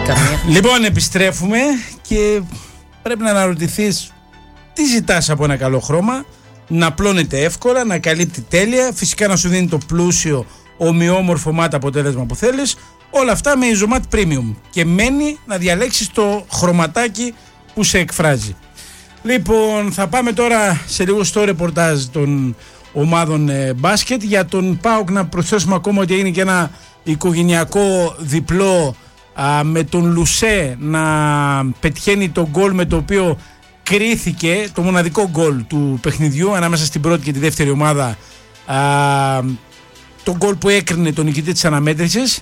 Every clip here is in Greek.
Λοιπόν, επιστρέφουμε και πρέπει να αναρωτηθείς τι ζητάς από ένα καλό χρώμα. Να πλώνεται εύκολα, να καλύπτει τέλεια, φυσικά να σου δίνει το πλούσιο ομοιόμορφο μάτα αποτέλεσμα που θέλεις. Όλα αυτά με Isomat Premium. Και μένει να διαλέξεις το χρωματάκι που σε εκφράζει. Λοιπόν, θα πάμε τώρα σε λίγο στο ρεπορτάζ των ομάδων μπάσκετ. Για τον ΠΑΟΚ να προσθέσουμε ακόμα ότι έγινε και ένα οικογενειακό διπλό με τον Λουσέ να πετυχαίνει το γκολ με το οποίο κρίθηκε το μοναδικό γκολ του παιχνιδιού ανάμεσα στην πρώτη και τη δεύτερη ομάδα, το γκολ που έκρινε τον νικητή της αναμέτρησης.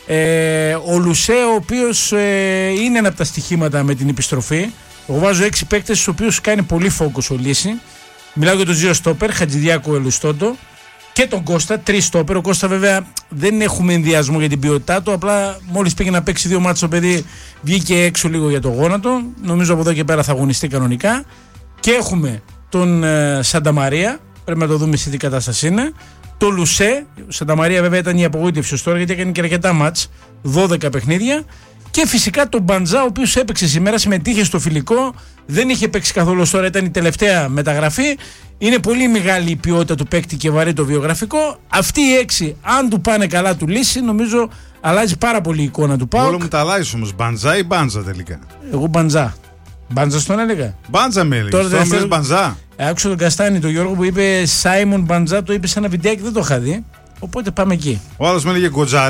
Ο Λουσέ, ο οποίος είναι ένα από τα στοιχήματα με την επιστροφή. Εγώ βάζω 6 παίκτες στους οποίους κάνει πολύ focus ο Λύση. Μιλάω για τον Ζιο Στόπερ, Χατζηδιάκο, Ελουστόντο και τον Κώστα, 3 στόπερ. Ο Κώστα βέβαια δεν έχουμε ενδιασμό για την ποιότητά του. Απλά μόλις πήγε να παίξει 2 μάτς το παιδί, βγήκε έξω λίγο για το γόνατο. Νομίζω από εδώ και πέρα θα αγωνιστεί κανονικά. Και έχουμε τον Σανταμαρία, πρέπει να το δούμε σε τι κατάσταση είναι. Το Λουσέ, ο Σανταμαρία βέβαια ήταν η απογοήτευση ως τώρα γιατί έκανε και αρκετά μάτς, 12 παιχνίδια. Και φυσικά τον Μπαντζά, ο οποίος έπαιξε σήμερα, συμμετείχε στο φιλικό, δεν είχε παίξει καθόλου ως τώρα, ήταν η τελευταία μεταγραφή. Είναι πολύ μεγάλη η ποιότητα του παίκτη και βαρύ το βιογραφικό. Αυτοί οι 6, αν του πάνε καλά του Λύση, νομίζω αλλάζει πάρα πολύ η εικόνα του ΠΑΟΚ. Όλο μου τα αλλάζει όμως, Μπαντζά ή Μπάντζα τελικά? Εγώ Μπαντζά. Μπάντζα στον έλεγα. Μπάντζα με έλεγε. Τώρα δεν Μπαντζά. Άκουσα τον Καστάνη, τον Γιώργο που είπε Σάιμον Μπαντζά, το είπε σε ένα βιντεάκι, δεν το είχα δει. Οπότε πάμε εκεί. Ο άλλος με έλεγε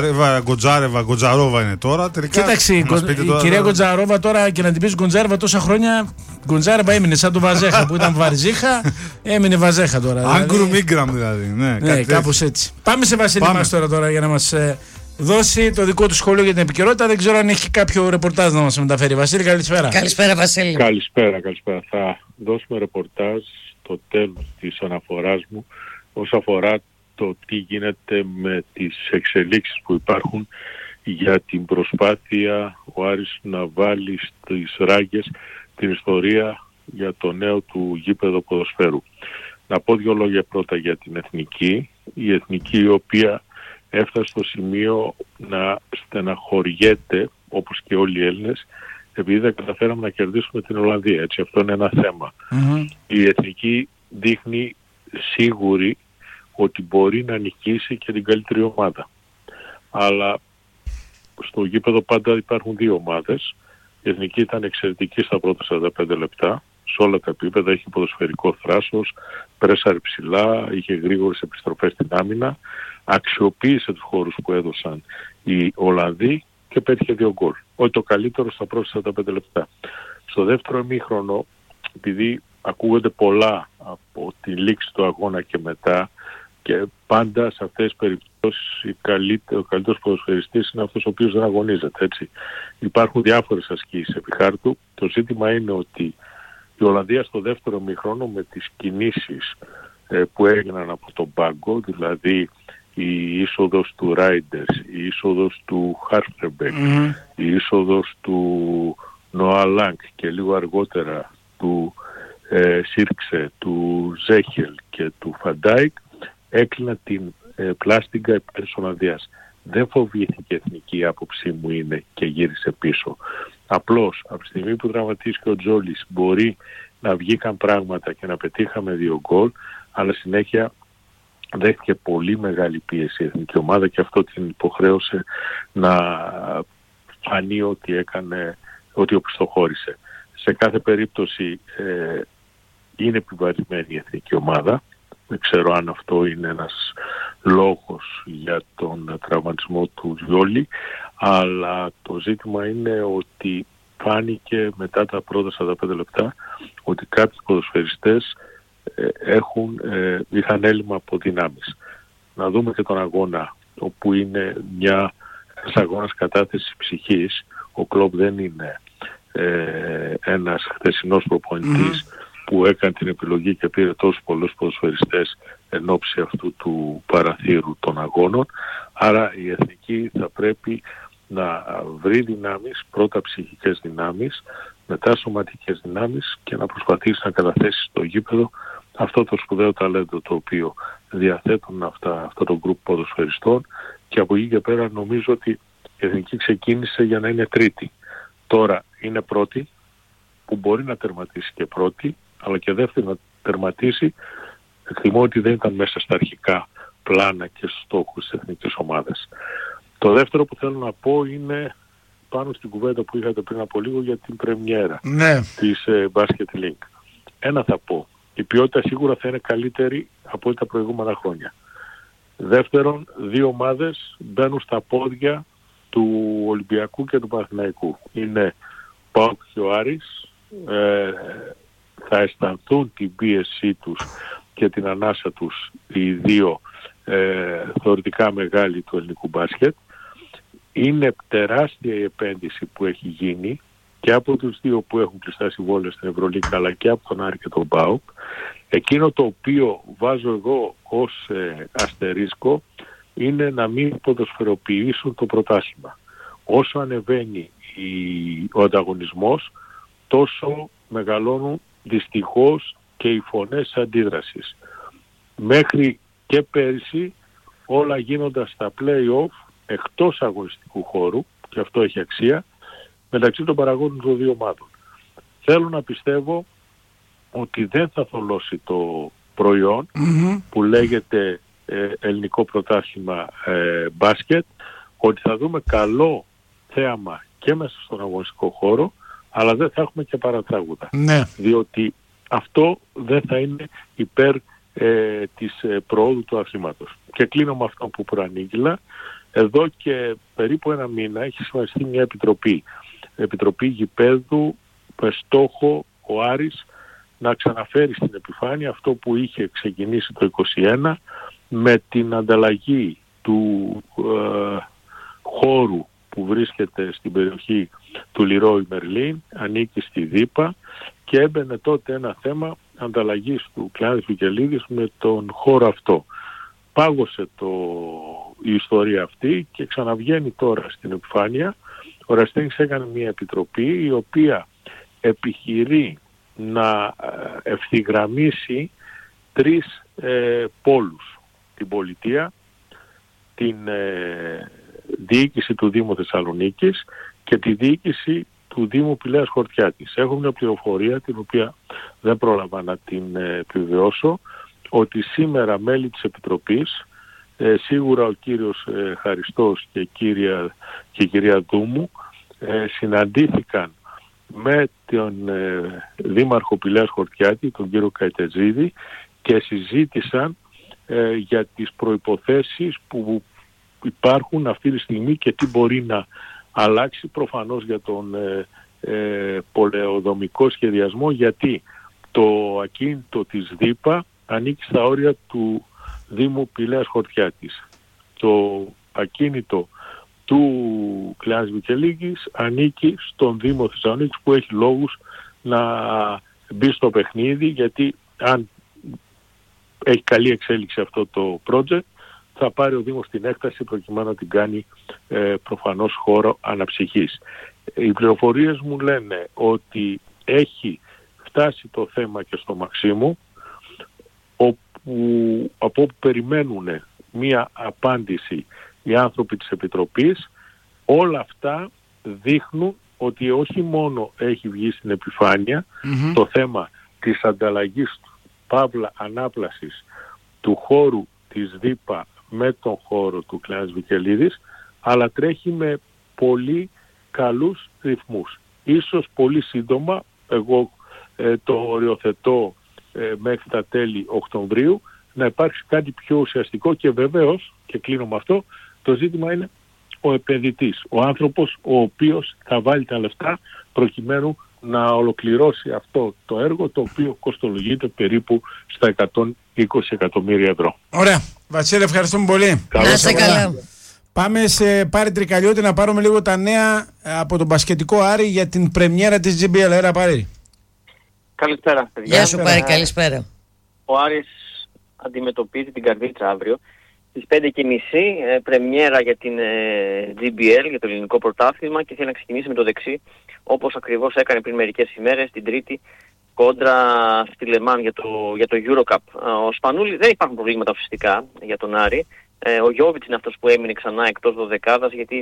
Γκοτζαρόβα είναι τώρα. Τελικά, κοίταξε, η κυρία Γκοτζαρόβα τώρα και να την πεις Γκοντζάρεβα τόσα χρόνια. Γκοντζάρεβα έμεινε σαν το Βαζέχα που ήταν Βαρζίχα, έμεινε Βαζέχα τώρα. Άγκρου Μίγκραμ δηλαδή. Ναι, κάπως έτσι. Πάμε σε Βασίλη μας τώρα για να μας δώσει το δικό του σχόλιο για την επικαιρότητα. Δεν ξέρω αν έχει κάποιο ρεπορτάζ να μας μεταφέρει. Βασίλη, καλησπέρα. Καλησπέρα, Βασίλη. Καλησπέρα. Θα δώσουμε ρεπορτάζ στο τέλος της αναφοράς μου όσον αφορά το τι γίνεται με τις εξελίξεις που υπάρχουν για την προσπάθεια ο Άρης να βάλει στις ράγες την ιστορία για το νέο του γήπεδο ποδοσφαίρου. Να πω 2 λόγια πρώτα για την Εθνική. Η Εθνική η οποία έφτασε στο σημείο να στεναχωριέται, όπως και όλοι οι Έλληνες, επειδή δεν καταφέραμε να κερδίσουμε την Ολλανδία. Έτσι, αυτό είναι ένα θέμα. Η Εθνική δείχνει σίγουρη ότι μπορεί να νικήσει και την καλύτερη ομάδα. Αλλά στο γήπεδο πάντα υπάρχουν 2 ομάδες. Η Εθνική ήταν εξαιρετική στα πρώτα 45 λεπτά, σε όλα τα επίπεδα, είχε ποδοσφαιρικό θράσος, πρέσαρε ψηλά, είχε γρήγορες επιστροφές στην άμυνα, αξιοποίησε τους χώρους που έδωσαν οι Ολλανδοί και πέτυχε 2 γκολ. Όχι το καλύτερο στα πρώτα 45 λεπτά. Στο δεύτερο ημίχρονο, επειδή ακούγονται πολλά από τη λήξη του αγώνα και μετά, και πάντα σε αυτές τις περιπτώσεις ο καλύτερος ποδοσφαιριστής είναι αυτός ο οποίος δεν αγωνίζεται, έτσι. Υπάρχουν διάφορες ασκήσεις επί χάρτου. Το ζήτημα είναι ότι η Ολλανδία στο δεύτερο ημίχρονο με τις κινήσεις που έγιναν από τον πάγκο, δηλαδή η είσοδος του Ράιντερς, η είσοδος του Χάρφτερμπεκ, η είσοδος του Νοά Λάνγκ και λίγο αργότερα του Σίρξε, του Ζέχελ και του Φαντάικ, έκλεινα την πλάστιγκα υπέρ της Ολλανδίας. Δεν φοβήθηκε η Εθνική, η άποψή μου είναι, και γύρισε πίσω. Απλώς από τη στιγμή που τραυματίστηκε ο Τζόλης μπορεί να βγήκαν πράγματα και να πετύχαμε 2 γκολ, αλλά συνέχεια δέχτηκε πολύ μεγάλη πίεση η εθνική ομάδα και αυτό την υποχρέωσε να φανεί ότι ότι οπισθοχώρησε. Σε κάθε περίπτωση είναι επιβαρημένη η εθνική ομάδα. Δεν ξέρω αν αυτό είναι ένας λόγος για τον τραυματισμό του Γιόλη, αλλά το ζήτημα είναι ότι φάνηκε μετά τα πρώτα 45 λεπτά ότι κάποιοι ποδοσφαιριστές είχαν έλλειμμα από δυνάμεις. Να δούμε και τον αγώνα, όπου είναι ένας αγώνας κατάθεσης ψυχής. Ο Κλοπ δεν είναι ένας χθεσινός προπονητής που έκανε την επιλογή και πήρε τόσους πολλούς ποδοσφαιριστές εν ώψη αυτού του παραθύρου των αγώνων. Άρα η εθνική θα πρέπει να βρει δυνάμεις, πρώτα ψυχικές δυνάμεις, μετά σωματικές δυνάμεις και να προσπαθήσει να καταθέσει στο γήπεδο αυτό το σπουδαίο ταλέντο το οποίο διαθέτουν αυτό το γκρουπ ποδοσφαιριστών, και από εκεί και πέρα νομίζω ότι η εθνική ξεκίνησε για να είναι τρίτη. τώρα είναι πρώτη, που μπορεί να τερματίσει και πρώτη, αλλά και δεύτερη να τερματίσει. Εκτιμώ ότι δεν ήταν μέσα στα αρχικά πλάνα και στόχους της εθνικής ομάδας. Το δεύτερο που θέλω να πω είναι πάνω στην κουβέντα που είχατε πριν από λίγο για την πρεμιέρα της Basket League. Ένα θα πω, η ποιότητα σίγουρα θα είναι καλύτερη από τα προηγούμενα χρόνια. Δεύτερον, 2 ομάδες μπαίνουν στα πόδια του Ολυμπιακού και του Παναθηναϊκού. Είναι ΠΑΟΚ και ο Άρης, θα αισθανθούν την πίεσή τους και την ανάσα τους οι δύο θεωρητικά μεγάλοι του ελληνικού μπάσκετ. Είναι τεράστια η επένδυση που έχει γίνει και από τους δύο που έχουν κλειστά συμβόλαια στην Ευρωλίγκα, αλλά και από τον Άρη και τον ΠΑΟΚ. Εκείνο το οποίο βάζω εγώ ως αστερίσκο είναι να μην ποδοσφαιροποιήσουν το πρωτάθλημα. Όσο ανεβαίνει ο ανταγωνισμός, τόσο μεγαλώνουν δυστυχώς και οι φωνές αντίδρασης. Μέχρι και πέρυσι όλα γίνονταν στα play-off εκτός αγωνιστικού χώρου, και αυτό έχει αξία, μεταξύ των παραγόντων των δύο ομάδων. Θέλω να πιστεύω ότι δεν θα θολώσει το προϊόν που λέγεται ελληνικό πρωτάθλημα μπάσκετ, ότι θα δούμε καλό θέαμα και μέσα στον αγωνιστικό χώρο, αλλά δεν θα έχουμε και παρατράγουδα. Ναι. Διότι αυτό δεν θα είναι υπέρ της προόδου του αθλήματος. Και κλείνω με αυτό που προανήγγειλα. Εδώ και περίπου 1 μήνα έχει σχηματιστεί μια επιτροπή γηπέδου με στόχο ο Άρης να ξαναφέρει στην επιφάνεια αυτό που είχε ξεκινήσει το 2021 με την ανταλλαγή του χώρου που βρίσκεται στην περιοχή του Λιρόι Μερλίν, ανήκει στη ΔΥΠΑ, και έμπαινε τότε ένα θέμα ανταλλαγής του Κλάδης Βικελίδης με τον χώρο αυτό. Πάγωσε η ιστορία αυτή και ξαναβγαίνει τώρα στην επιφάνεια. Ο Ραστέγης έκανε μια επιτροπή η οποία επιχειρεί να ευθυγραμμίσει 3 πόλους. Την πολιτεία, την διοίκηση του Δήμου Θεσσαλονίκης και τη διοίκηση του Δήμου Πηλαίας Χορτιάτης. Έχω μια πληροφορία την οποία δεν πρόλαβα να την επιβεβαιώσω, ότι σήμερα μέλη της Επιτροπής, σίγουρα ο κύριος Χαριστός και η κυρία Δούμου, συναντήθηκαν με τον Δήμαρχο Πηλαίας Χορτιάτη, τον κύριο Καϊτεζίδη, και συζήτησαν για τις προϋποθέσεις που υπάρχουν αυτή τη στιγμή και τι μπορεί να αλλάξει, προφανώς για τον πολεοδομικό σχεδιασμό, γιατί το ακίνητο της ΔΥΠΑ ανήκει στα όρια του Δήμου Πηλαίας Χορτιάτης. Το ακίνητο του Κλεάνης Βικελίδης ανήκει στον Δήμο Θεσσαλονίκης, που έχει λόγους να μπει στο παιχνίδι, γιατί αν έχει καλή εξέλιξη αυτό το project θα πάρει ο Δήμος την έκταση προκειμένου να την κάνει προφανώς χώρο αναψυχής. Οι πληροφορίες μου λένε ότι έχει φτάσει το θέμα και στο Μαξίμου, από όπου περιμένουν μία απάντηση οι άνθρωποι της Επιτροπής. Όλα αυτά δείχνουν ότι όχι μόνο έχει βγει στην επιφάνεια το θέμα της ανταλλαγής παύλα ανάπλασης του χώρου της ΔΥΠΑ με τον χώρο του Κλεάνης Βικελίδης, αλλά τρέχει με πολύ καλούς ρυθμούς. Ίσως πολύ σύντομα, εγώ το οριοθετώ μέχρι τα τέλη Οκτωβρίου, να υπάρξει κάτι πιο ουσιαστικό, και βεβαίως, και κλείνω με αυτό, το ζήτημα είναι ο επενδυτής, ο άνθρωπος ο οποίος θα βάλει τα λεφτά προκειμένου να ολοκληρώσει αυτό το έργο, το οποίο κοστολογείται περίπου στα 120 εκατομμύρια ευρώ. Ωραία. Βασίλη, ευχαριστούμε πολύ. Να είστε καλά. Πάμε σε Πάρη Τρικαλιώτη να πάρουμε λίγο τα νέα από τον μπασκετικό Άρη για την πρεμιέρα της GBL. Έλα, Πάρη. Καλησπέρα, παιδιά. Γεια σου, Πάρη, καλησπέρα. Ο Άρης αντιμετωπίζει την Καρδίτσα αύριο στις 5:30, πρεμιέρα για την GBL, για το ελληνικό πρωτάθλημα, και θέλει να ξεκινήσει με το δεξί, όπως ακριβώς έκανε πριν μερικές ημέρες, την Τρίτη, κόντρα στη Λεμάν για το Eurocup. Ο Σπανούλη, δεν υπάρχουν προβλήματα φυσικά για τον Άρη. Ο Γιώβιτς είναι αυτός που έμεινε ξανά εκτός 12ας, γιατί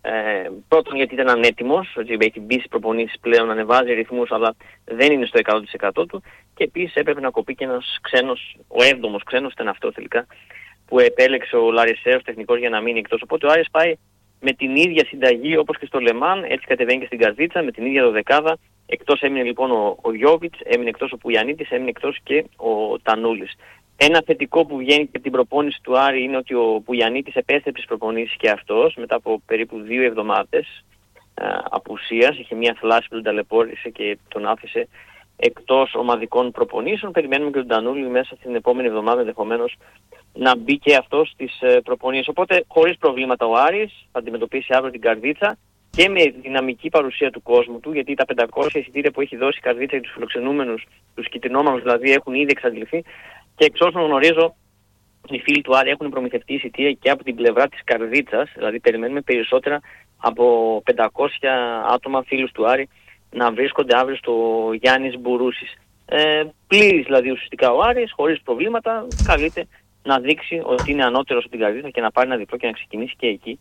Πρώτον γιατί ήταν ανέτοιμος, ότι έχει μπει στις προπονήσεις πλέον, ανεβάζει ρυθμούς, αλλά δεν είναι στο 100% του, και επίσης έπρεπε να κοπεί και ένας ξένος, ο 7ος ξένος ήταν αυτό τελικά, που επέλεξε ο Λαρισαίος τεχνικός για να μείνει εκτός. Οπότε ο Άρης πάει με την ίδια συνταγή όπως και στο Λεμάν, έτσι κατεβαίνει και στην Καρδίτσα, με την ίδια δωδεκάδα. Εκτός έμεινε λοιπόν ο Γιόβιτς, έμεινε εκτός ο Πουγιαννίτης, έμεινε εκτός και ο Τανούλης. Ένα θετικό που βγαίνει και την προπόνηση του Άρη είναι ότι ο Πουγιαννίτης επέστρεψε στις προπονήσεις και αυτός μετά από περίπου 2 εβδομάδες απουσίας. Είχε μια θλάση που τον ταλαιπώρησε και τον άφησε εκτός ομαδικών προπονήσεων. Περιμένουμε και τον Τανούλη μέσα στην επόμενη εβδομάδα ενδεχομένως να μπει και αυτός στις προπονήσεις. Οπότε χωρίς προβλήματα ο Άρης θα αντιμετωπίσει αύριο την Καρδίτσα και με δυναμική παρουσία του κόσμου του, γιατί τα 500 εισιτήρια που έχει δώσει η Καρδίτσα για τους φιλοξενούμενους, τους κυτρινόμαυρους δηλαδή, έχουν ήδη εξαντληθεί. Και εξ όσων γνωρίζω, οι φίλοι του Άρη έχουν προμηθευτεί εισιτήρια και από την πλευρά της Καρδίτσας, δηλαδή περιμένουμε περισσότερα από 500 άτομα φίλους του Άρη να βρίσκονται αύριο στο Γιάννης Μπουρούσης. Πλήρης δηλαδή ουσιαστικά ο Άρης, χωρίς προβλήματα, καλείται να δείξει ότι είναι ανώτερος από την Καρδίτσα και να πάρει ένα διπλό και να ξεκινήσει και εκεί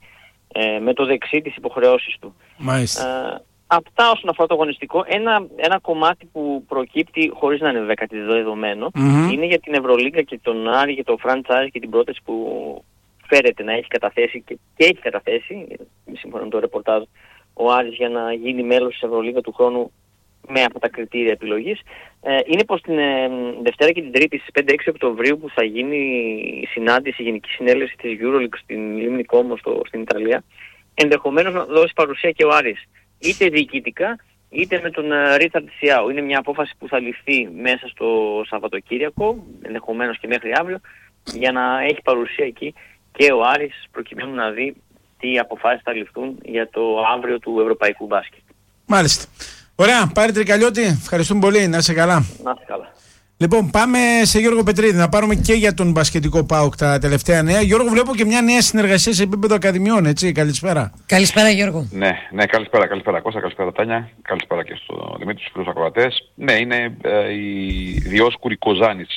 με το δεξί τις υποχρεώσεις του. Μάλιστα. Αυτά όσον αφορά το αγωνιστικό. Ένα κομμάτι που προκύπτει χωρίς να είναι βέβαια κάτι δεδομένο είναι για την Ευρωλίγκα και τον Άρη και το franchise και την πρόταση που φέρεται να έχει καταθέσει και έχει καταθέσει, σύμφωνα με το ρεπορτάζ, ο Άρης για να γίνει μέλος της Ευρωλίγκα του χρόνου με αυτά τα κριτήρια επιλογής. Είναι πως την Δευτέρα και την Τρίτη στις 5-6 Οκτωβρίου που θα γίνει η συνάντηση, η Γενική Συνέλευση της EuroLeague στην Λίμνη Κόμο στην Ιταλία, ενδεχομένως να δώσει παρουσία και ο Άρης, είτε διοικητικά είτε με τον Ρίτσαρντ Σιάου. Είναι μια απόφαση που θα ληφθεί μέσα στο Σαββατοκύριακο, ενδεχομένως και μέχρι αύριο, για να έχει παρουσία εκεί και ο Άρης, προκειμένου να δει τι αποφάσεις θα ληφθούν για το αύριο του ευρωπαϊκού μπάσκετ. Μάλιστα. Ωραία, Πάρη Τρικαλιώτη, ευχαριστούμε πολύ. Να είσαι καλά. Να είσαι καλά. Λοιπόν, πάμε σε Γιώργο Πετρίδη να πάρουμε και για τον μπασκετικό ΠΑΟΚ τα τελευταία νέα. Γιώργο, βλέπω και μια νέα συνεργασία σε επίπεδο ακαδημιών, έτσι. Καλησπέρα. Καλησπέρα, Γιώργο. Ναι, καλησπέρα Κώστα, καλησπέρα Τάνια, καλησπέρα και στο Δημήτρη, στους φίλους ακροατές. Ναι, είναι η Διόσκουρη Κοζάνης,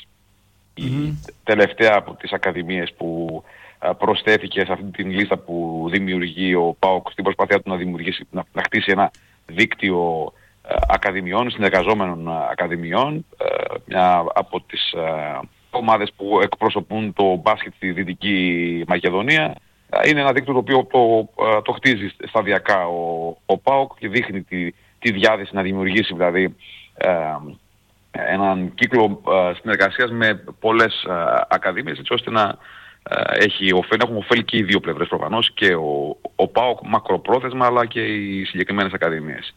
η τελευταία από τις ακαδημίες που προσθέθηκε σε αυτή την λίστα που δημιουργεί ο ΠΑΟΚ στην προσπάθειά του να χτίσει ένα δίκτυο ακαδημιών, συνεργαζόμενων ακαδημιών, μια από τις ομάδες που εκπροσωπούν το μπάσκετ στη Δυτική Μακεδονία. Είναι ένα δίκτυο το οποίο το χτίζει σταδιακά ο ΠΑΟΚ και δείχνει τη διάθεση να δημιουργήσει δηλαδή έναν κύκλο συνεργασίας με πολλές ακαδημίες, έτσι ώστε να έχουν ωφέλη και οι δύο πλευρές προφανώς, και ο ΠΑΟΚ μακροπρόθεσμα αλλά και οι συγκεκριμένες ακαδημίες.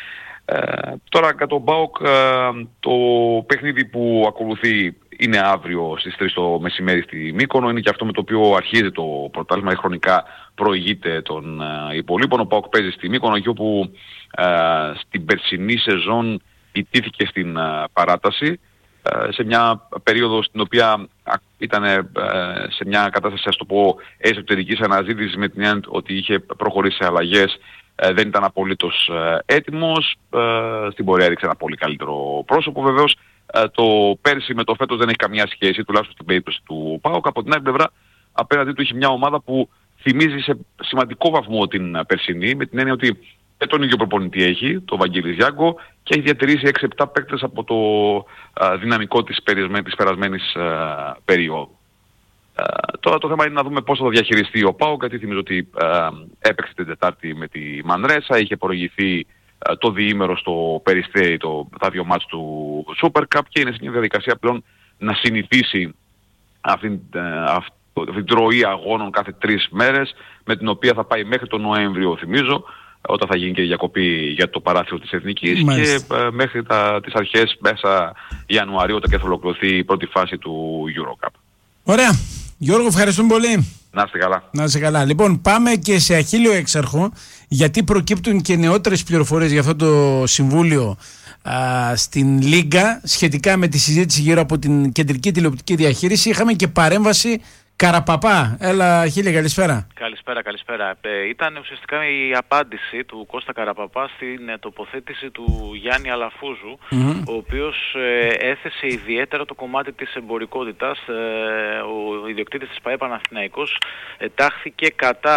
Τώρα για τον ΠΑΟΚ, το παιχνίδι που ακολουθεί είναι αύριο στις 3 το μεσημέρι στη Μύκονο. Είναι και αυτό με το οποίο αρχίζει το πρωτάθλημα, χρονικά προηγείται των υπολείπων. Ο ΠΑΟΚ παίζει στη Μύκονο, εκεί όπου στην περσινή σεζόν ιτήθηκε στην παράταση, σε μια περίοδο στην οποία ήταν σε μια κατάσταση, ας το πω, εσωτερικής αναζήτησης, με την έννοια ότι είχε προχωρήσει σε αλλαγές, δεν ήταν απολύτως έτοιμος. Στην πορεία έδειξε ένα πολύ καλύτερο πρόσωπο. Βεβαίως το πέρσι με το φέτος δεν έχει καμία σχέση, τουλάχιστον στην περίπτωση του ΠΑΟΚ. Από την άλλη πλευρά, απέναντί του έχει μια ομάδα που θυμίζει σε σημαντικό βαθμό την περσινή, με την έννοια ότι και τον ίδιο προπονητή έχει, τον Βαγγέλη Γιάνγκο, και έχει διατηρήσει 6-7 παίκτες από το δυναμικό της περασμένης περίοδου. Τώρα το θέμα είναι να δούμε πώς θα το διαχειριστεί ο ΠΑΟΚ, γιατί θυμίζω ότι έπαιξε την Τετάρτη με τη Μανρέσα, είχε προηγηθεί το διήμερο στο Περιστέρι, τα 2 μάτς του Super Cup, και είναι σε μια διαδικασία πλέον να συνηθίσει αυτή την ροή αγώνων κάθε 3 μέρες, με την οποία θα πάει μέχρι τον Νοέμβριο, θυμίζω, όταν θα γίνει και η διακοπή για το παράθυρο της Εθνικής, και μέχρι τις αρχές μέσα Ιανουαρίου, όταν και θα ολοκληρωθεί η πρώτη φάση του EuroCup. Ωραία. Γιώργο, ευχαριστούμε πολύ. Να είστε καλά. Να είστε καλά. Λοιπόν, πάμε και σε Αχίλλειο Έξαρχο, γιατί προκύπτουν και νεότερες πληροφορίες για αυτό το συμβούλιο στην Λίγκα, σχετικά με τη συζήτηση γύρω από την κεντρική τηλεοπτική διαχείριση. Είχαμε και παρέμβαση Καραπαπά. Έλα, Αχίλλε, καλησπέρα. Καλησπέρα. Ήταν ουσιαστικά η απάντηση του Κώστα Καραπαπά στην τοποθέτηση του Γιάννη Αλαφούζου, ο οποίος έθεσε ιδιαίτερα το κομμάτι της εμπορικότητας. Ο ιδιοκτήτης της ΠΑΕ Παναθηναϊκός τάχθηκε κατά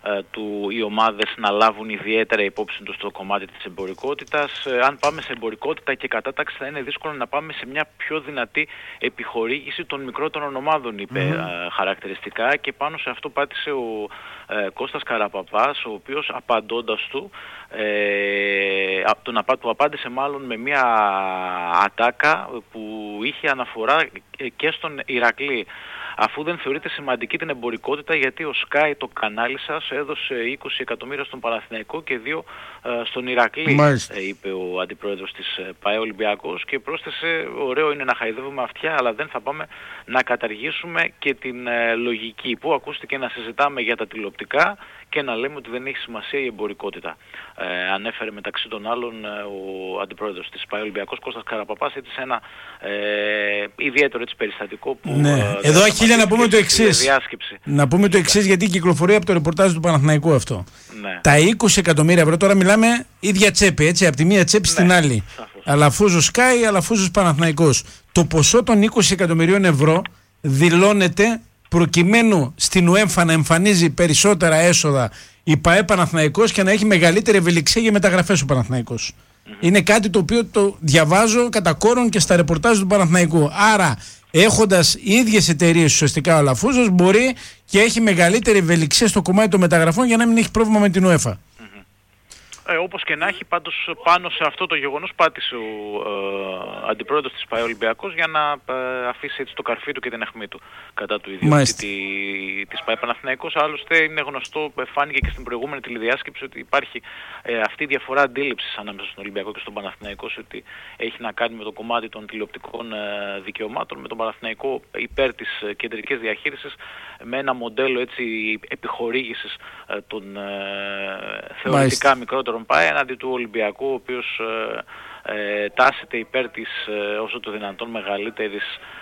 οι ομάδες να λάβουν ιδιαίτερα υπόψη τους στο κομμάτι της εμπορικότητας. Αν πάμε σε εμπορικότητα και κατάταξη θα είναι δύσκολο να πάμε σε μια πιο δυνατή επιχορήγηση των μικρότερων ομάδων, είπε χαρακτηριστικά, και πάνω σε αυτό πάτησε ο Κώστας Καραπαπάς, ο οποίος απαντώντας του απάντησε μάλλον με μια ατάκα που είχε αναφορά και στον Ηρακλή. Αφού δεν θεωρείται σημαντική την εμπορικότητα, γιατί ο Sky, το κανάλι σας, έδωσε 20 εκατομμύρια στον Παναθηναϊκό και 2 στον Ηρακλή, είπε ο αντιπρόεδρος της ΠΑΕ Ολυμπιακός, και πρόσθεσε, ωραίο είναι να χαϊδεύουμε αυτιά, αλλά δεν θα πάμε να καταργήσουμε και την λογική, που ακούστηκε να συζητάμε για τα τηλεοπτικά και να λέμε ότι δεν έχει σημασία η εμπορικότητα. Ανέφερε μεταξύ των άλλων ο αντιπρόεδρος της ΠΑΕ Ολυμπιακός, Κώστας Καραπαπάς, έτσι σε ένα ιδιαίτερο έτσι περιστατικό που... Ναι. Εδώ, Αχίλια, να πούμε το εξής. Να πούμε το εξής, γιατί κυκλοφορεί από το ρεπορτάζ του Παναθηναϊκού αυτό. Ναι. Τα 20 εκατομμύρια ευρώ, τώρα μιλάμε ίδια τσέπη, έτσι, από τη μία τσέπη στην άλλη. Αλαφούζος Sky, Αλαφούζος Παναθηναϊκός. Το ποσό των 20 εκατομμυρίων ευρώ δηλώνεται προκειμένου στην UEFA να εμφανίζει περισσότερα έσοδα η ΠΑΕ Παναθηναϊκός και να έχει μεγαλύτερη ευελιξία για μεταγραφές ο Παναθηναϊκός. Είναι κάτι το οποίο το διαβάζω κατά κόρον και στα ρεπορτάζ του Παναθηναϊκού. Άρα, έχοντας ίδιες εταιρείες ουσιαστικά ο Αλαφούζος, μπορεί και έχει μεγαλύτερη ευελιξία στο κομμάτι των μεταγραφών για να μην έχει πρόβλημα με την UEFA. Όπως και να έχει, πάντως πάνω σε αυτό το γεγονός πάτησε ο αντιπρόεδρος της ΠΑΕ Ολυμπιακός για να αφήσει έτσι το καρφί του και την αιχμή του κατά του ιδιοκτήτη της ΠΑΕ Παναθηναϊκός. Άλλωστε είναι γνωστό, φάνηκε και στην προηγούμενη τηλεδιάσκεψη, ότι υπάρχει αυτή η διαφορά αντίληψης ανάμεσα στον Ολυμπιακό και στον Παναθηναϊκό, ότι έχει να κάνει με το κομμάτι των τηλεοπτικών δικαιωμάτων, με τον Παναθηναϊκό υπέρ της κεντρικής διαχείρισης, με ένα μοντέλο έτσι επιχορήγησης των θεωρητικά μικρότερων ΠΑΕ έναντι του Ολυμπιακού, ο οποίος τάσεται υπέρ της όσο το δυνατόν μεγαλύτερης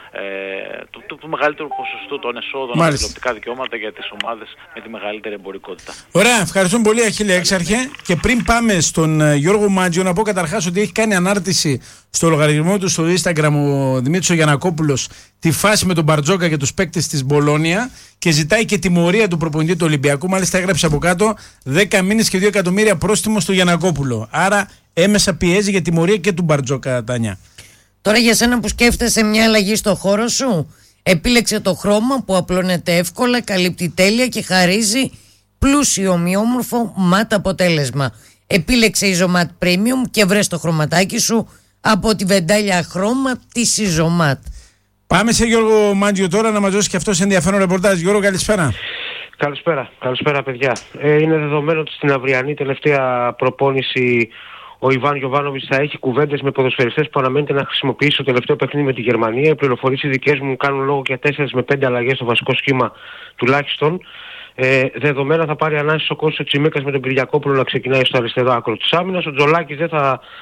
του μεγαλύτερου ποσοστού των εσόδων από τηλεοπτικά δικαιώματα για τις ομάδες με τη μεγαλύτερη εμπορικότητα. Ωραία, ευχαριστούμε πολύ, Αχίλια Έξαρχε. Και πριν πάμε στον Γιώργο Μάντζιο, να πω καταρχάς ότι έχει κάνει ανάρτηση στο λογαριασμό του στο Instagram ο Δημήτρης ο Γιαννακόπουλος τη φάση με τον Μπαρτζόκα και τους παίκτες της Μπολόνια και ζητάει και τιμωρία του προπονητή του Ολυμπιακού. Μάλιστα έγραψε από κάτω 10 μήνες και 2 εκατομμύρια πρόστιμο στο Γιαννακόπουλο. Άρα έμεσα πιέζει για τιμωρία και του Μπαρτζόκα, Τάνια. Τώρα, για σένα που σκέφτεσαι μια αλλαγή στο χώρο σου, επίλεξε το χρώμα που απλώνεται εύκολα, καλύπτει τέλεια και χαρίζει πλούσιο, ομοιόμορφο ματ αποτέλεσμα. Επίλεξε Isomat Premium και βρες το χρωματάκι σου από τη βεντάλια χρώμα της Isomat. Πάμε σε Γιώργο Μάντζιο τώρα να μας δώσει και αυτός ενδιαφέρον ρεπορτάζ. Γιώργο, καλησπέρα. Καλησπέρα παιδιά. Είναι δεδομένο ότι στην αυριανή τελευταία προπόνηση ο Ιβάν Γιοβάνοβιτς θα έχει κουβέντες με ποδοσφαιριστές που αναμένεται να χρησιμοποιήσει το τελευταίο παιχνίδι με τη Γερμανία. Οι πληροφορίες οι δικές μου κάνουν λόγο για 4 με 5 αλλαγές στο βασικό σχήμα τουλάχιστον. Δεδομένα θα πάρει ανάσης ο Κώστας Τσιμίκας με τον Κυριακόπουλο να ξεκινάει στο αριστερό άκρο της άμυνας. Ο Τζολάκης δεν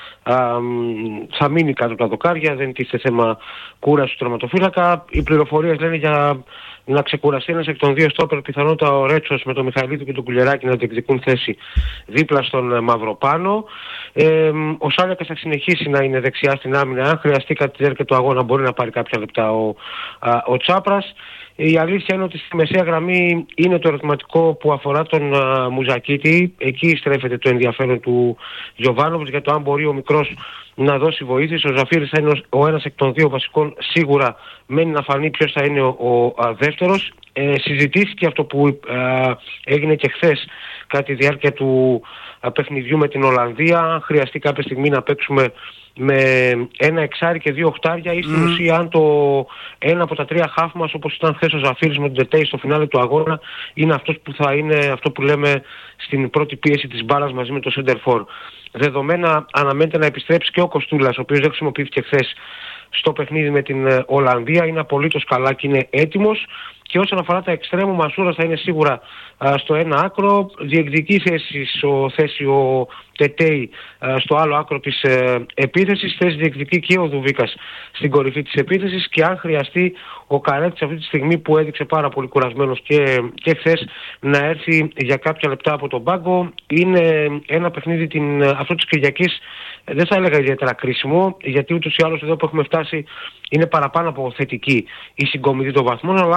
θα μείνει κάτω από τα δοκάρια, δεν τίθεται θέμα κούραση του τερματοφύλακα. Οι πληροφορίες λένε για να ξεκουραστεί ένας εκ των δύο στόπερ, πιθανότατα ο Ρέτσος με τον Μιχαηλίδη και τον Κουλιεράκη να διεκδικούν θέση δίπλα στον Μαυροπάνο. Ο Σάλιακας θα συνεχίσει να είναι δεξιά στην άμυνα. Αν χρειαστεί κατά τη διάρκεια του αγώνα μπορεί να πάρει κάποια λεπτά ο Τσάπρας. Η αλήθεια είναι ότι στη μεσαία γραμμή είναι το ερωτηματικό που αφορά τον Μουζακίτη. Εκεί στρέφεται το ενδιαφέρον του Γιοβάνοβιτς για το αν μπορεί ο μικρός να δώσει βοήθειες. Ο Ζαφύρης θα είναι ο ένας εκ των δύο βασικών. Σίγουρα μένει να φανεί ποιος θα είναι ο δεύτερος. Συζητήθηκε αυτό που έγινε και χθες κατά τη διάρκεια του παιχνιδιού με την Ολλανδία. Χρειαστεί κάποια στιγμή να παίξουμε με ένα εξάρι και 2 οχτάρια ή στην ουσία αν το ένα από τα 3 χαφ μας, όπως ήταν χθες ο Ζαφύρης με τον Τετέι στο φινάλε του αγώνα, είναι αυτός που θα είναι αυτό που λέμε στην πρώτη πίεση της μπάλας μαζί με το center for. Δεδομένα αναμένεται να επιστρέψει και ο Κοστούλας, ο οποίος δεν χρησιμοποιήθηκε χθες στο παιχνίδι με την Ολλανδία, είναι απολύτως καλά και είναι έτοιμος. Και όσον αφορά τα εξτρέμου, ο Μασούρας θα είναι σίγουρα στο ένα άκρο, διεκδικεί θέση ο Τετέι στο άλλο άκρο της επίθεσης, θέση διεκδικεί και ο Δουβίκας στην κορυφή της επίθεσης και αν χρειαστεί ο Καρέτης αυτή τη στιγμή που έδειξε πάρα πολύ κουρασμένος και χθες να έρθει για κάποια λεπτά από τον πάγκο. Είναι ένα παιχνίδι αυτό της Κυριακής δεν θα έλεγα ιδιαίτερα κρίσιμο, γιατί ούτως ή άλλως εδώ που έχουμε φτάσει είναι παραπάνω από θετική η συγκομιδή των βαθμών, αλλά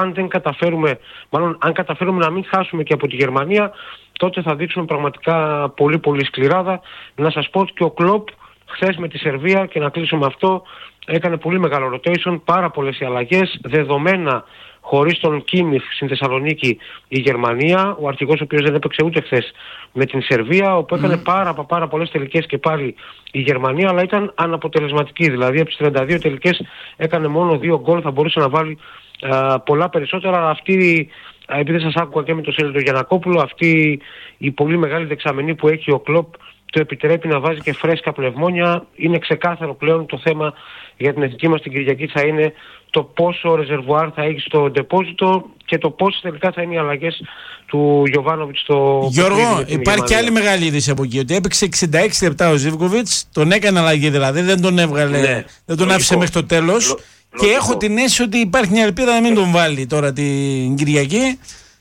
αν καταφέρουμε να μην χάσουμε και από τη Γερμανία, τότε θα δείξουμε πραγματικά πολύ πολύ σκληράδα. Να σας πω ότι και ο Κλοπ χθες με τη Σερβία, και να κλείσω με αυτό, έκανε πολύ μεγάλο rotation, πάρα πολλές οι αλλαγές, δεδομένα χωρίς τον Κίμιχ στην Θεσσαλονίκη η Γερμανία, ο αρχηγός ο οποίος δεν έπαιξε ούτε χθες με την Σερβία, όπου έκανε πάρα πολλές τελικές και πάλι η Γερμανία, αλλά ήταν αναποτελεσματική. Δηλαδή από τις 32 τελικές έκανε μόνο 2 γκολ, θα μπορούσε να βάλει πολλά περισσότερα, αλλά αυτή, επειδή σας άκουγα και με τον Σέλιδο Γιαννακόπουλο, αυτή η πολύ μεγάλη δεξαμενή που έχει ο Κλοπ το επιτρέπει να βάζει και φρέσκα πνευμόνια. Είναι ξεκάθαρο πλέον το θέμα για την εθνική μας την Κυριακή θα είναι το πόσο ρεζερβουάρ θα έχει στο ντεπόζιτο και το πόσες τελικά θα είναι οι αλλαγές του Γιοβάνοβιτς στο... Γιώργο, υπάρχει και άλλη μεγάλη είδηση από εκεί, ότι έπαιξε 66 λεπτά ο Ζίβκοβιτς, τον έκανε αλλαγή δηλαδή, δεν τον έβγαλε, δεν τον άφησε μέχρι το τέλος. Και έχω την αίσθηση ότι υπάρχει μια ελπίδα να μην τον βάλει τώρα την Κυριακή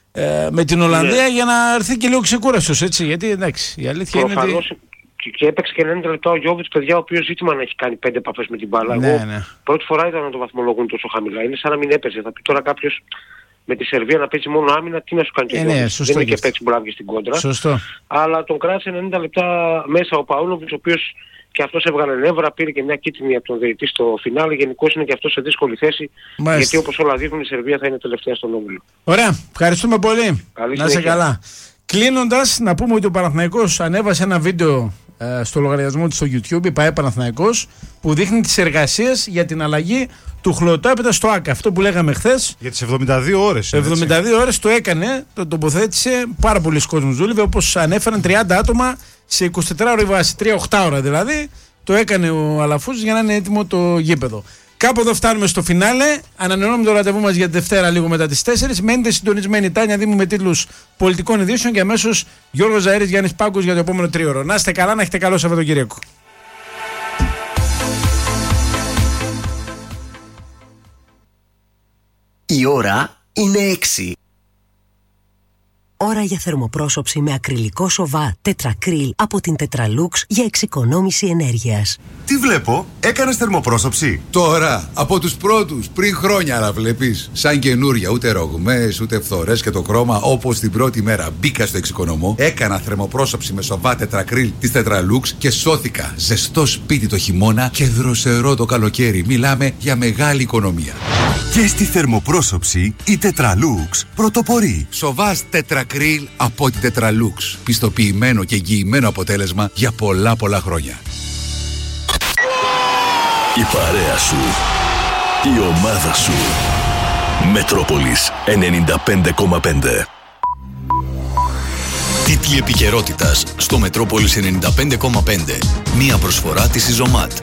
με την Ολλανδία, για να έρθει και λίγο ξεκούραστος, έτσι, γιατί εντάξει, η αλήθεια είναι ότι... Και έπαιξε και 90 λεπτά ο Γιόβιτς, παιδιά, ο οποίος ζήτημα να έχει κάνει 5 επαφές με την μπάλα. Πρώτη φορά ήταν να το βαθμολογούν τόσο χαμηλά. Είναι σαν να μην έπαιζε. Θα πει τώρα κάποιος με τη Σερβία να παίζει μόνο άμυνα, τι να σου κάνει το Γιόβιτς. Δεν είναι και παίξει που να βγει στην κόντρα. Σωστό. Αλλά τον κράτησε 90 λεπτά μέσα ο Παούλοβιτς, ο οποίος και αυτός έβγαλε νεύρα, πήρε και μια κίτρινη από τον διαιτητή στο φινάλε. Γενικώς είναι και αυτός σε δύσκολη θέση. Γιατί όπως όλα δείχνουν, η Σερβία θα είναι τελευταία στον όμιλο. Ωραία, ευχαριστούμε πολύ. Να είσαι καλά. Κλείνοντας, να πούμε ότι ο Παναθηναϊκός ανέβασε ένα βίντεο στο λογαριασμό του στο YouTube, η ΠΑΕ Παναθηναϊκός, που δείχνει τις εργασίες για την αλλαγή του χλωτάπητα στο ΆΚΑ. Αυτό που λέγαμε χθες. Για τις 72 ώρες. 72 ώρες το έκανε, το τοποθέτησε. Πάρα πολλοί κόσμος δούλευε, όπως ανέφεραν 30 άτομα σε 24 ώρες βάση, 3-8 ώρα δηλαδή. Το έκανε ο Αλαφούζης για να είναι έτοιμο το γήπεδο. Κάπου εδώ φτάνουμε στο φινάλε. Ανανεώνουμε το ραντεβού μας για τη Δευτέρα λίγο μετά τις 4. Μένετε συντονισμένοι. Τάνια Δήμου με τίτλους πολιτικών ειδήσεων και αμέσως Γιώργος Ζαΐρης, Γιάννης Πάγκος για το επόμενο τρίωρο. Να είστε καλά, να έχετε καλό Σαββατοκύριακο. Η ώρα είναι 6. Ώρα για θερμοπρόσωψη με ακριλικό σοβά τετρακρίλ από την Tetralux για εξοικονόμηση ενέργειας. Τι βλέπω, έκανες θερμοπρόσωψη? Τώρα, από τους πρώτους, πριν χρόνια να βλέπεις. Σαν καινούρια, ούτε ρογμές, ούτε φθορές και το χρώμα, όπως την πρώτη μέρα μπήκα στο εξοικονομώ, έκανα θερμοπρόσωψη με σοβά τετρακρίλ της Tetralux και σώθηκα. Ζεστό σπίτι το χειμώνα και δροσερό το καλοκαίρι. Μιλάμε για μεγάλη οικονομία. Και στη θερμοπρόσωψη η Tetralux πρωτοπορεί. Σοβάς τετρακρίλ από την Tetralux. Πιστοποιημένο και εγγυημένο αποτέλεσμα για πολλά χρόνια. Η παρέα σου, η ομάδα σου. Μετρόπολης 95,5. Τίτλοι επικαιρότητας στο Μετρόπολης 95,5. Μία προσφορά της Ιζωμάτ.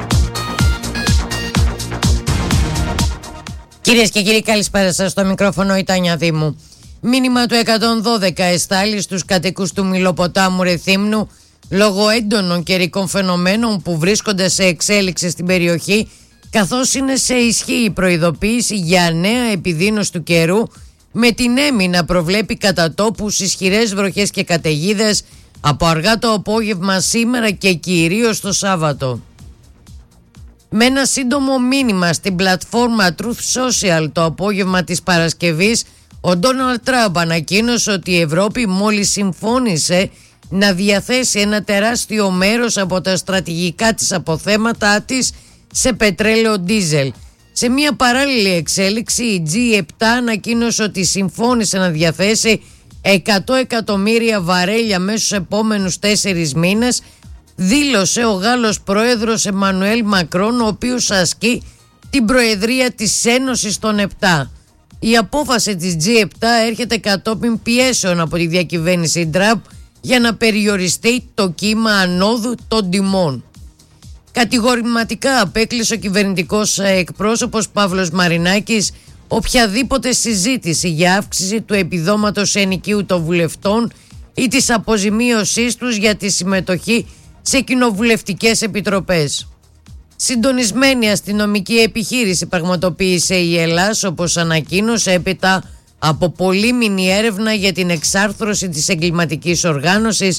Κυρίες και κύριοι, καλησπέρα σας. Στο μικρόφωνο η Τάνια Δήμου. Μήνυμα του 112 εστάλει στους κατοίκους του Μυλοποτάμου Ρεθύμνου λόγω έντονων καιρικών φαινομένων που βρίσκονται σε εξέλιξη στην περιοχή, καθώς είναι σε ισχύ η προειδοποίηση για νέα επιδείνωση του καιρού, με την έμμη να προβλέπει κατά τόπους ισχυρές βροχές και καταιγίδες από αργά το απόγευμα σήμερα και κυρίως το Σάββατο. Με ένα σύντομο μήνυμα στην πλατφόρμα Truth Social το απόγευμα της Παρασκευής, ο Ντόναλντ Τραμπ ανακοίνωσε ότι η Ευρώπη μόλις συμφώνησε να διαθέσει ένα τεράστιο μέρος από τα στρατηγικά της αποθέματά της σε πετρέλαιο ντίζελ. Σε μια παράλληλη εξέλιξη, η G7 ανακοίνωσε ότι συμφώνησε να διαθέσει 100 εκατομμύρια βαρέλια μέσα στους επόμενους 4 μήνες, δήλωσε ο Γάλλος πρόεδρος Εμμανουέλ Μακρόν, ο οποίος ασκεί την προεδρία της Ένωσης των 7. Η απόφαση της G7 έρχεται κατόπιν πιέσεων από τη διακυβέρνηση Τραμπ για να περιοριστεί το κύμα ανόδου των τιμών. Κατηγορηματικά απέκλεισε ο κυβερνητικός εκπρόσωπος Παύλος Μαρινάκης οποιαδήποτε συζήτηση για αύξηση του επιδόματος ενοικίου των βουλευτών ή της αποζημίωσής τους για τη συμμετοχή σε κοινοβουλευτικές επιτροπές. Συντονισμένη αστυνομική επιχείρηση πραγματοποίησε η Ελλάς, όπως ανακοίνωσε έπειτα από πολύμηνη έρευνα για την εξάρθρωση της εγκληματικής οργάνωσης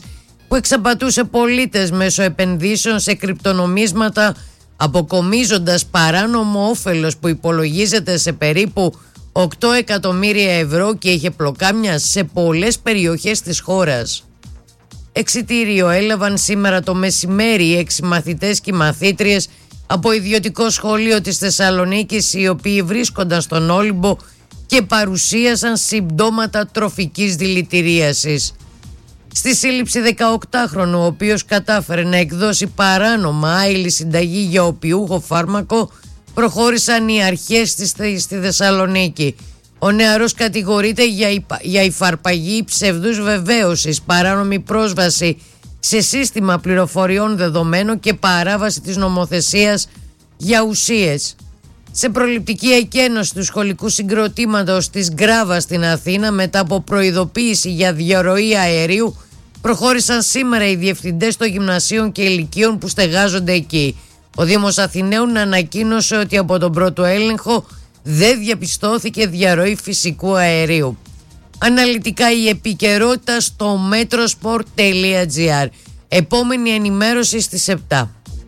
που εξαπατούσε πολίτες μέσω επενδύσεων σε κρυπτονομίσματα, αποκομίζοντας παράνομο όφελος που υπολογίζεται σε περίπου 8 εκατομμύρια ευρώ και είχε πλοκάμια σε πολλές περιοχές της χώρας. Εξιτήριο έλαβαν σήμερα το μεσημέρι 6 μαθητές και μαθήτριες από ιδιωτικό σχολείο της Θεσσαλονίκης, οι οποίοι βρίσκονταν στον Όλυμπο και παρουσίασαν συμπτώματα τροφικής δηλητηρίασης. Στη σύλληψη 18χρονου, ο οποίος κατάφερε να εκδώσει παράνομα άειλη συνταγή για οπιούχο φάρμακο, προχώρησαν οι αρχές στη Θεσσαλονίκη. Ο νεαρός κατηγορείται για υφαρπαγή ψευδούς βεβαίωσης, παράνομη πρόσβαση σε σύστημα πληροφοριών δεδομένων και παράβαση της νομοθεσίας για ουσίες. Σε προληπτική εκένωση του σχολικού συγκροτήματος της Γκράβα στην Αθήνα, μετά από προειδοποίηση για διαρροή αερίου, προχώρησαν σήμερα οι διευθυντές των γυμνασίων και ηλικίων που στεγάζονται εκεί. Ο Δήμος Αθηναίων ανακοίνωσε ότι από τον πρώτο έλεγχο δεν διαπιστώθηκε διαρροή φυσικού αερίου. Αναλυτικά η επικαιρότητα στο metrosport.gr. Επόμενη ενημέρωση στις 7.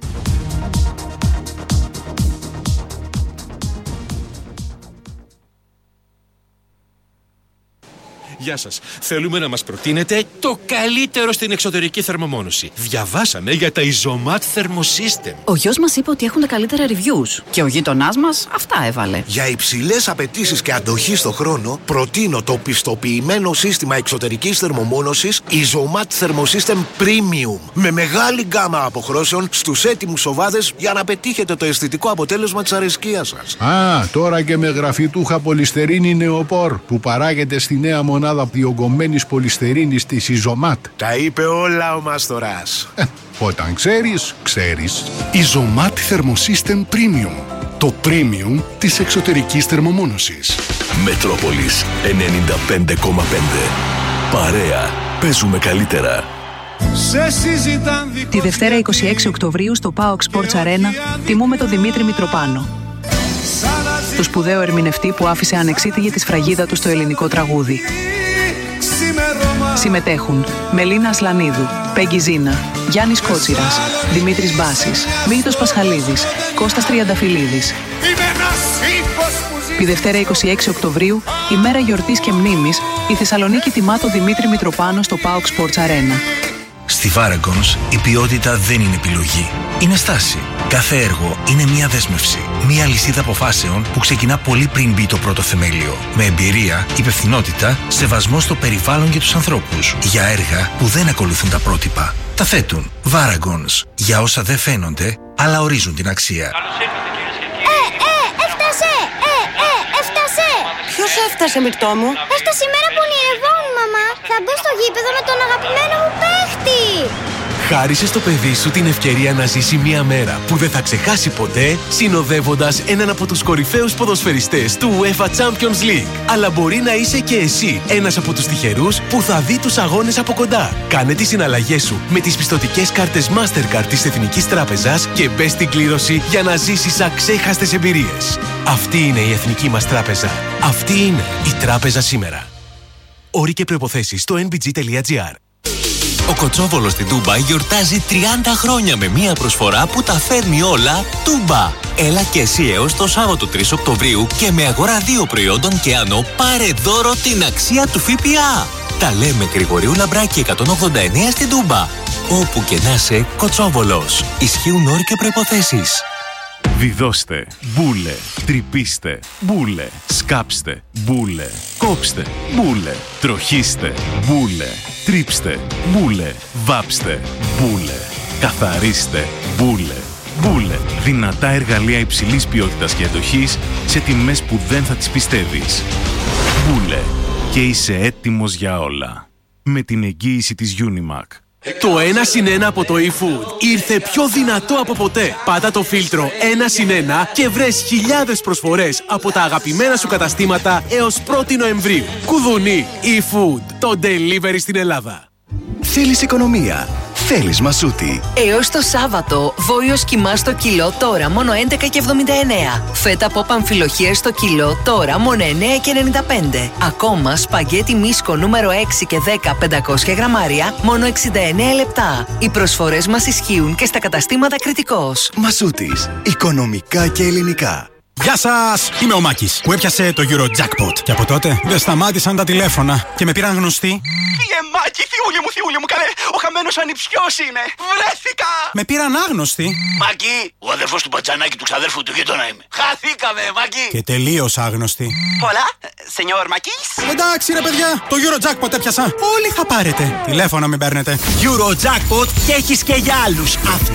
Γεια σας. Θέλουμε να μας προτείνετε το καλύτερο στην εξωτερική θερμομόνωση. Διαβάσαμε για τα Isomat Thermosystem. Ο γιος μας είπε ότι έχουν τα καλύτερα reviews και ο γείτονάς μας αυτά έβαλε. Για υψηλές απαιτήσεις και αντοχή στο χρόνο, προτείνω το πιστοποιημένο σύστημα εξωτερικής θερμομόνωσης Isomat Thermosystem Premium. Με μεγάλη γκάμα αποχρώσεων στους έτοιμους σοβάδες για να πετύχετε το αισθητικό αποτέλεσμα της αρεσκίας σας. Τώρα και με γραφιτούχα πολυστερίνη νεοπόρ που παράγεται στη νέα μονάδα διογκωμένης πολυστερίνης της Isomat. Τα είπε όλα ο Μάστορας. Όταν ξέρεις, ξέρεις. Isomat Thermosystem Premium. Το premium της εξωτερικής θερμομόνωσης. Μετρόπολης 95,5. Παρέα. Παίζουμε καλύτερα. Τη Δευτέρα 26 Οκτωβρίου στο PAOK Sports Arena τιμούμε τον Δημήτρη Μητροπάνο, το σπουδαίο ερμηνευτή που άφησε ανεξίτηλη τη σφραγίδα του στο ελληνικό τραγούδι. Συμμετέχουν Μελίνα Ασλανίδου, Πέγγι Ζίνα, Γιάννης Κότσιρας, Δημήτρης Μπάσης, Μίλτος Πασχαλίδης, Κώστας Τριανταφυλλίδης. Τη Δευτέρα 26 Οκτωβρίου, ημέρα γιορτής και μνήμης, η Θεσσαλονίκη τιμά τον Δημήτρη Μητροπάνο στο PAOK Sports Arena. Στη Varagons η ποιότητα δεν είναι επιλογή. Είναι στάση. Κάθε έργο είναι μια δέσμευση. Μια λυσίδα αποφάσεων που ξεκινά πολύ πριν μπει το πρώτο θεμέλιο. Με εμπειρία, υπευθυνότητα, σεβασμό στο περιβάλλον και τους ανθρώπους. Για έργα που δεν ακολουθούν τα πρότυπα. Τα θέτουν. Varagons. Για όσα δεν φαίνονται, αλλά ορίζουν την αξία. Έφτασε! Ποιος έφτασε, Μυρτώ μου? Έφτασε η μέρα που ονειρευόμουν, μαμά. Θα μπω στο γήπεδο με τον αγαπημένο μου παίχτη. Χάρισε στο παιδί σου την ευκαιρία να ζήσει μια μέρα που δεν θα ξεχάσει ποτέ, συνοδεύοντας έναν από τους κορυφαίους ποδοσφαιριστές του UEFA Champions League. Αλλά μπορεί να είσαι και εσύ ένας από τους τυχερούς που θα δει τους αγώνες από κοντά. Κάνε τις συναλλαγές σου με τις πιστωτικές κάρτες Mastercard της Εθνικής Τράπεζας και μπες στην κλήρωση για να ζήσεις αξέχαστες εμπειρίες. Αυτή είναι η Εθνική μας Τράπεζα. Αυτή είναι η Τράπεζα σήμερα. Όροι και προϋποθέσεις στο nbg.gr. Ο Κοτσόβολος στην Τούμπα γιορτάζει 30 χρόνια με μία προσφορά που τα φέρνει όλα Τούμπα. Έλα και εσύ έως το Σάββατο 3 Οκτωβρίου και με αγορά 2 προϊόντων και άνω πάρε δώρο την αξία του ΦΠΑ. Τα λέμε Γρηγορίου Λαμπράκη 189 στην Τούμπα. Όπου και να είσαι, Κοτσόβολος. Ισχύουν όροι και προϋποθέσεις. Βιδώστε, μπούλε, τρυπήστε, μπούλε, σκάψτε, μπούλε, κόψτε, μπούλε, τροχίστε, μπούλε, τρίψτε, μπούλε, βάψτε, μπούλε, καθαρίστε, μπούλε, μπούλε. Δυνατά εργαλεία υψηλής ποιότητας και αντοχής σε τιμές που δεν θα τις πιστεύεις. Μπούλε, και είσαι έτοιμος για όλα. Με την εγγύηση της Unimac. Το 1+1 από το eFood ήρθε πιο δυνατό από ποτέ. Πάτα το φίλτρο 1+1 και βρες χιλιάδες προσφορές από τα αγαπημένα σου καταστήματα έως 1η Νοεμβρίου. Κουδουνί eFood, το delivery στην Ελλάδα. Θέλεις οικονομία. θέλεις Μασούτη. Έως το Σάββατο, βόηος κιμάς στο κιλό τώρα μόνο 11,79. Φέτα από αμφιλοχίες στο κιλό τώρα μόνο 9,95. Ακόμα σπαγγέτι μίσκο νούμερο 6 και 10 500 γραμμάρια μόνο 69 λεπτά. Οι προσφορές μας ισχύουν και στα καταστήματα Κρητικός. Μασούτης. Οικονομικά και ελληνικά. Γεια σας! Είμαι ο Μάκης που έπιασε το Eurojackpot. Και από τότε δεν σταμάτησαν τα τηλέφωνα και με πήραν γνωστοί. Μάκη, θειούλη μου, καλέ! Ο χαμένος ανιψιός είναι! Βρέθηκα! Με πήραν άγνωστοι. Μάκη, ο αδερφός του Πατζανάκη του ξαδέρφου του γείτονα είμαι. Χαθήκαμε, Μάκη! Και τελείως άγνωστοι. Πολλά, σενιόρ Μάκης. Εντάξει ρε παιδιά, το Eurojackpot έπιασα. Όλοι θα πάρετε. Τηλέφωνα μην παίρνετε. Eurojackpot και έχεις και για άλλους.